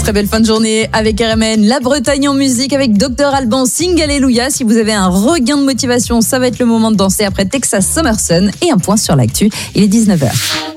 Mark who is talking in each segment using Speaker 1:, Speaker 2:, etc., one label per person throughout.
Speaker 1: Très belle fin de journée avec RMN, la Bretagne en musique avec Dr Alban, Sing Alléluia. Si vous avez un regain de motivation, ça va être le moment de danser après Texas Summer Sun. Et un point sur l'actu, il est 19h.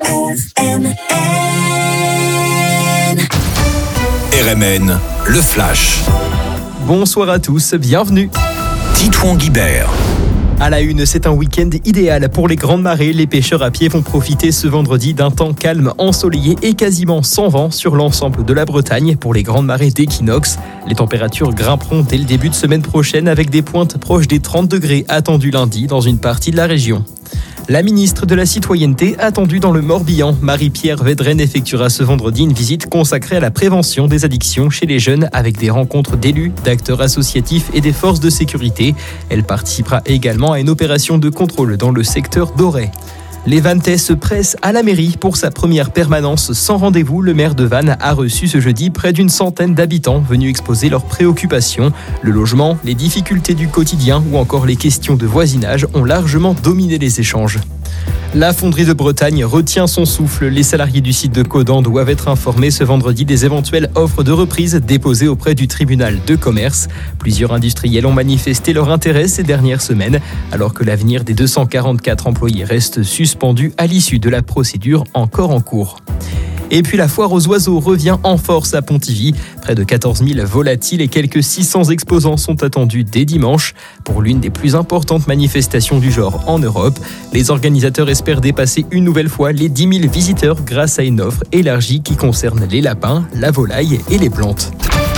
Speaker 2: RMN, le Flash.
Speaker 3: Bonsoir à tous, bienvenue.
Speaker 2: Titouan Guibert.
Speaker 3: À la une, c'est un week-end idéal pour les grandes marées. Les pêcheurs à pied vont profiter ce vendredi d'un temps calme, ensoleillé et quasiment sans vent sur l'ensemble de la Bretagne pour les grandes marées d'équinoxe. Les températures grimperont dès le début de semaine prochaine avec des pointes proches des 30 degrés attendues lundi dans une partie de la région. La ministre de la Citoyenneté attendue dans le Morbihan, Marie-Pierre Védrenne, effectuera ce vendredi une visite consacrée à la prévention des addictions chez les jeunes avec des rencontres d'élus, d'acteurs associatifs et des forces de sécurité. Elle participera également à une opération de contrôle dans le secteur d'Auray. Les Vantais se pressent à la mairie pour sa première permanence sans rendez-vous. Le maire de Vannes a reçu ce jeudi près d'une centaine d'habitants venus exposer leurs préoccupations. Le logement, les difficultés du quotidien ou encore les questions de voisinage ont largement dominé les échanges. La fonderie de Bretagne retient son souffle. Les salariés du site de Caudan doivent être informés ce vendredi des éventuelles offres de reprise déposées auprès du tribunal de commerce. Plusieurs industriels ont manifesté leur intérêt ces dernières semaines, alors que l'avenir des 244 employés reste suspendu à l'issue de la procédure encore en cours. Et puis la foire aux oiseaux revient en force à Pontivy. Près de 14 000 volatiles et quelques 600 exposants sont attendus dès dimanche pour l'une des plus importantes manifestations du genre en Europe. Les organisateurs espèrent dépasser une nouvelle fois les 10 000 visiteurs grâce à une offre élargie qui concerne les lapins, la volaille et les plantes.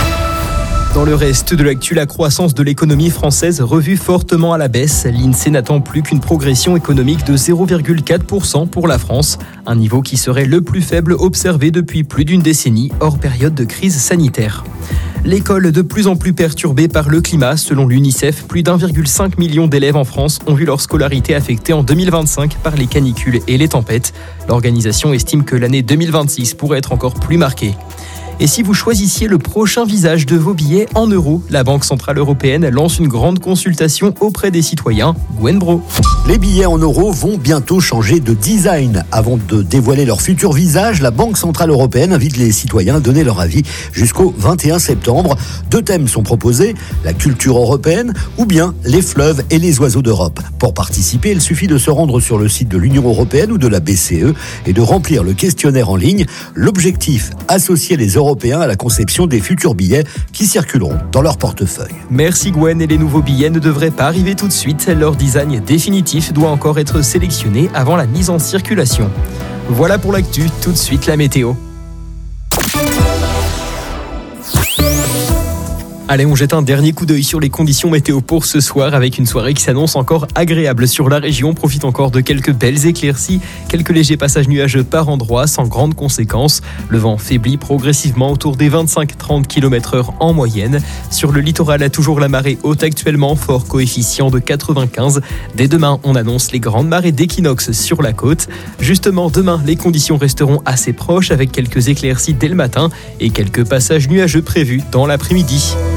Speaker 3: Dans le reste de l'actu, la croissance de l'économie française revue fortement à la baisse. L'INSEE n'attend plus qu'une progression économique de 0,4% pour la France, un niveau qui serait le plus faible observé depuis plus d'une décennie, hors période de crise sanitaire. L'école de plus en plus perturbée par le climat. Selon l'UNICEF, plus d'1,5 million d'élèves en France ont vu leur scolarité affectée en 2025 par les canicules et les tempêtes. L'organisation estime que l'année 2026 pourrait être encore plus marquée. Et si vous choisissiez le prochain visage de vos billets en euros, la Banque Centrale Européenne lance une grande consultation auprès des citoyens. Gwen Bro.
Speaker 4: Les billets en euros vont bientôt changer de design. Avant de dévoiler leur futur visage, la Banque Centrale Européenne invite les citoyens à donner leur avis jusqu'au 21 septembre. 2 thèmes sont proposés, la culture européenne ou bien les fleuves et les oiseaux d'Europe. Pour participer, il suffit de se rendre sur le site de l'Union européenne ou de la BCE et de remplir le questionnaire en ligne. L'objectif, associer les Européens à la conception des futurs billets qui circuleront dans leur portefeuille.
Speaker 3: Merci Gwen, et les nouveaux billets ne devraient pas arriver tout de suite. Leur design définitif doit encore être sélectionné avant la mise en circulation. Voilà pour l'actu, tout de suite la météo. Allez, on jette un dernier coup d'œil sur les conditions météo pour ce soir avec une soirée qui s'annonce encore agréable sur la région. On profite encore de quelques belles éclaircies, quelques légers passages nuageux par endroits sans grandes conséquences. Le vent faiblit progressivement autour des 25-30 km/h en moyenne. Sur le littoral, toujours la marée haute actuellement, fort coefficient de 95. Dès demain, on annonce les grandes marées d'équinoxe sur la côte. Justement, demain, les conditions resteront assez proches avec quelques éclaircies dès le matin et quelques passages nuageux prévus dans l'après-midi.